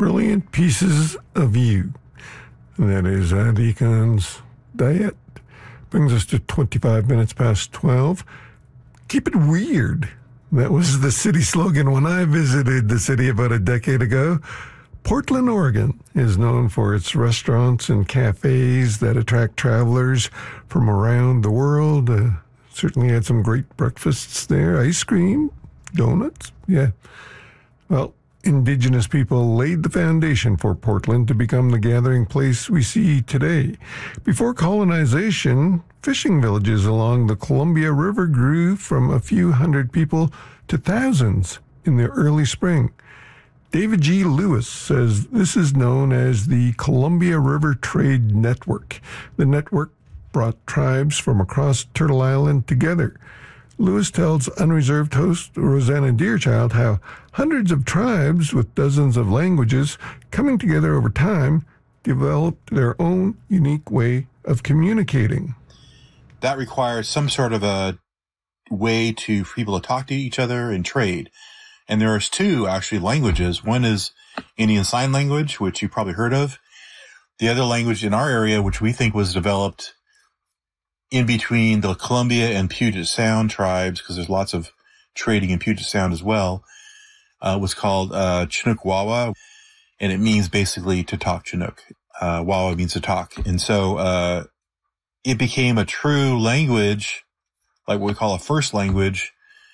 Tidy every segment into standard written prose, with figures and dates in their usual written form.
brilliant pieces of you. That is Deacon's Diet. Brings us to 25 minutes past 12. Keep it weird. That was the city slogan when I visited the city about a decade ago. Portland, Oregon is known for its restaurants and cafes that attract travelers from around the world. Certainly had some great breakfasts there. Ice cream, donuts, yeah. Well, Indigenous people laid the foundation for Portland to become the gathering place we see today. Before colonization, fishing villages along the Columbia River grew from a few hundred people to thousands in the early spring. David G. Lewis says this is known as the Columbia River Trade Network. The network brought tribes from across Turtle Island together. Lewis tells Unreserved host Rosanna Deerchild how hundreds of tribes with dozens of languages coming together over time developed their own unique way of communicating. That requires some sort of a way for people to talk to each other and trade. And there's two actually languages. One is Indian Sign Language, which you've probably heard of. The other language in our area, which we think was developed in between the Columbia and Puget Sound tribes, because there's lots of trading in Puget Sound as well, was called Chinook Wawa, and it means basically to talk Chinook. Wawa means to talk. And so it became a true language, like what we call a first language,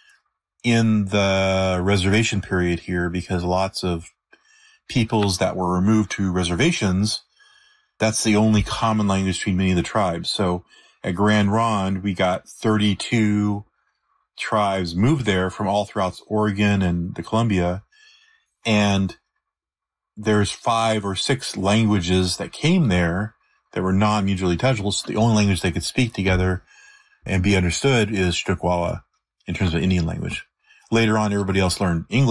in the reservation period here, because lots of peoples that were removed to reservations, that's the only common language between many of the tribes. So at Grand Ronde, we got 32 tribes moved there from all throughout Oregon and the Columbia. And there's 5 or 6 languages that came there that were non-mutually intelligible. So the only language they could speak together and be understood is Chinook Wawa in terms of Indian language. Later on, everybody else learned English.